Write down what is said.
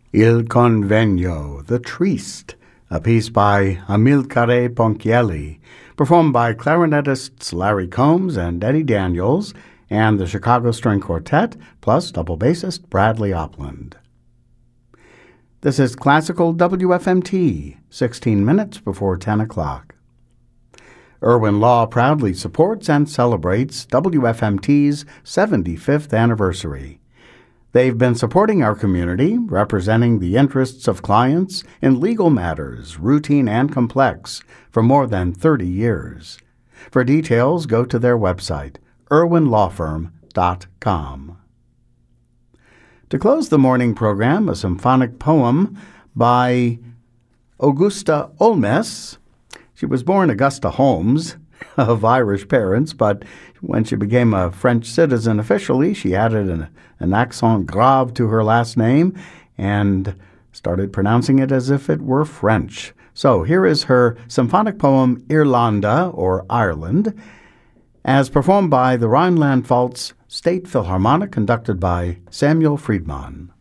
Il Convegno, The Triste, a piece by Amilcare Ponchielli, performed by clarinetists Larry Combs and Eddie Daniels, and the Chicago String Quartet, plus double bassist Bradley Opland. This is Classical WFMT, 16 minutes before 10 o'clock. Irwin Law proudly supports and celebrates WFMT's 75th anniversary. They've been supporting our community, representing the interests of clients in legal matters, routine and complex, for more than 30 years. For details, go to their website, irwinlawfirm.com. To close the morning program, a symphonic poem by Augusta Olmes. She was born Augusta Holmes, of Irish parents, but when she became a French citizen officially, she added an accent grave to her last name and started pronouncing it as if it were French. So here is her symphonic poem, Irlanda, or Ireland, as performed by the Rhineland-Pfalz State Philharmonic, conducted by Samuel Friedman.